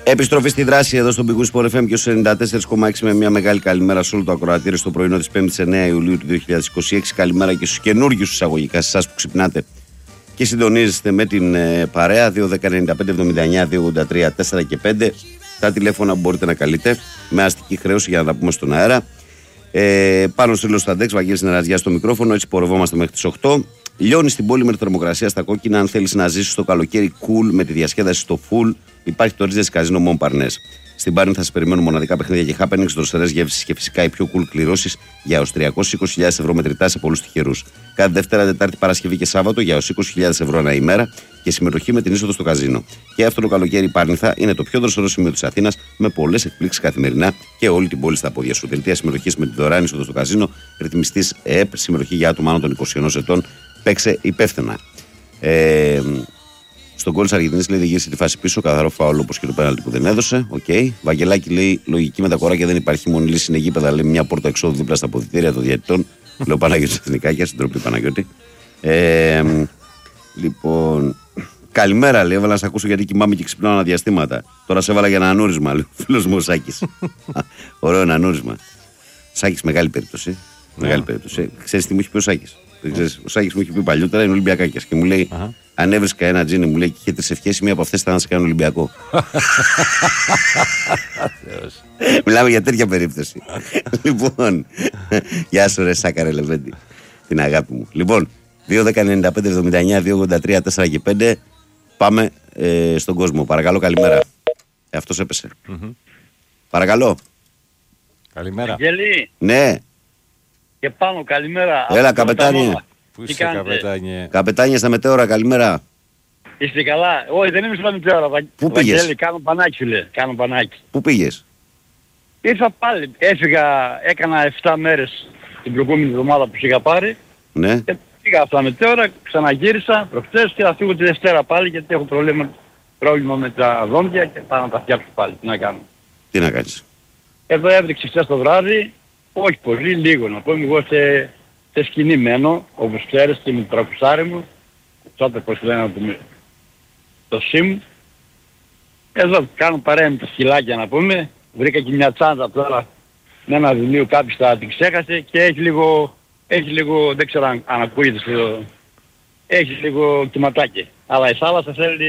Επιστροφή στη δράση εδώ στον Big Sport FM και στους 94,6 με μια μεγάλη καλημέρα σε όλο το ακροατήριο στο πρωινό της 5ης 9 Ιουλίου του 2026. Καλημέρα και στους καινούργιους εισαγωγικά, σε εσάς που ξυπνάτε και συντονίζεστε με την παρέα 2-10-95-79-283-4 και 5. Τα τηλέφωνα που μπορείτε να καλείτε με αστική χρέωση για να τα πούμε στον αέρα. Πάνω στο Λίλος Σταντέξ, Βαγγέλης Νεραζιάς στο μικρόφωνο, έτσι πορευόμαστε μέχρι τις 8. Λιώνει στην πόλη με τη θερμοκρασία στα κόκκινα. Αν θέλεις να ζήσεις το καλοκαίρι cool με τη διασκέδαση στο full, υπάρχει το Ρίζες Καζίνο Μομπαρνές. Στην Πάρνη θα σας περιμένουν μοναδικά παιχνίδια και happenings, δροσερές γεύσεις και φυσικά οι πιο cool κληρώσεις για έως 320.000 ευρώ μετρητά σε πολλούς τυχερούς. Κάθε Δευτέρα, Τετάρτη, Παρασκευή και Σάββατο για έως 20.000 ευρώ ανά ημέρα και συμμετοχή με την είσοδο στο καζίνο. Και αυτό το καλοκαίρι η Πάρνηθα είναι το πιο δροσερό σημείο της Αθήνας με πολλές εκπλήξεις καθημερινά και όλη την πόλη στα πόδια σου. Δελτία συμμετοχής με τη δωρεάν είσοδο στο καζίνο, ρυθμιστής ΕΕΠ, συμμετοχή για άτομα άνω των 21 ετών. Παίξε υπεύθυνα. Στον γκολ της Αργεντινής λέει δεν γύρισε τη φάση πίσω. Καθαρό φάουλ όπως και το πέναλτι που δεν έδωσε. Okay. Βαγγελάκη λέει λογική με τα κοράκια δεν υπάρχει. Μόνη λύση είναι γήπεδα. Λέει μια πόρτα εξόδου δίπλα στα αποδυτήρια των διαιτητών. Λέω Παναγιώτη Εθνικάκια, στην τροπή Παναγιώτη. Λοιπόν. Καλημέρα λέει. Έβαλα να σε ακούσω γιατί κοιμάμαι και ξυπνάω αναδιαστήματα. Τώρα σε έβαλα για ένα ανούρισμα. Λέει ο φίλος μου ο Σάκης. Ωραίο ένα ανούρισμα. Σάκης μεγάλη περίπτωση. Μεγάλη περίπτωση. Ξέρεις τι μου έχει πει ο Σάκης. Ο Σάκης μου έχει πει παλιότερα είναι Ολυμπιακάκιας και μου λέει αν έβρισκα ένα τζίνι μου λέει και είχε 3 ευχές, μία από αυτές ήταν να σε κάνω Ολυμπιακό. Μιλάμε για τέτοια περίπτωση. Λοιπόν, γεια σου ρε Σάκαρε Λεβέντη, την αγάπη μου. Λοιπόν, 2-10-95-79-283-4 και 5 πάμε στον κόσμο. Παρακαλώ, καλημέρα. Αυτός έπεσε. Παρακαλώ. Καλημέρα. Γελί. Ναι. Και πάνω, καλημέρα. Έλα, καπετάνιε. Πού είσαι, καπετάνιε? Καπετάνιε στα μετέωρα, καλημέρα. Είστε καλά? Όχι, δεν είμαι στα μετέωρα. Πού πήγες? Βαγγέλη, κάνω πανάκι σου λέει. Κάνω πανάκι. Πού πήγες? Ήρθα πάλι. Έφυγα, έκανα 7 μέρες την προηγούμενη εβδομάδα που είχα πάρει. Ναι. Και πήγα στα μετέωρα, ξαναγύρισα προχτές και θα φύγω τη Δευτέρα πάλι γιατί έχω πρόβλημα με τα δόντια και πάω να τα φτιάξω πάλι. Τι να κάνω? Τι να κάνεις? Εδώ έβριξε χθες το βράδυ. Όχι πολύ, λίγο να πω. Εγώ σε σκηνή μένω, όπως ξέρεις, και με το τρακουσάρι μου. Τότε πως λένε το ΣΥΜ. Εδώ κάνω παρέα με τα σκυλάκια να πούμε. Βρήκα και μια τσάντα τώρα με ένα βιβλίο, κάποιος θα την ξέχασε και έχει λίγο, δεν ξέρω αν ακούγεται, έχει λίγο κυματάκι. Αλλά η θάλασσα θέλει